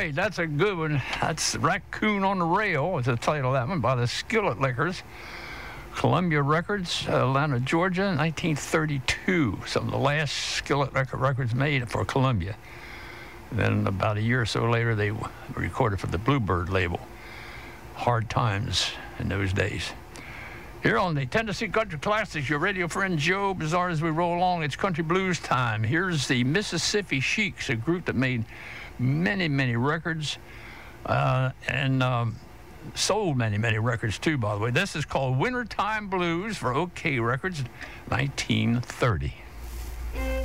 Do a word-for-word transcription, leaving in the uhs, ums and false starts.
right, that's a good one. That's Raccoon on the Rail is the title of that one by the Skillet Lickers. Columbia Records, Atlanta, Georgia, nineteen thirty-two. Some of the last Skillet record records made for Columbia. Then about a year or so later, they recorded for the Bluebird label. Hard times in those days. Here on the Tennessee Country Classics, your radio friend Joe Bizarre as we roll along. It's country blues time. Here's the Mississippi Sheiks, a group that made many, many records uh, and um, sold many, many records, too, by the way. This is called Wintertime Blues for OK Records, nineteen thirty.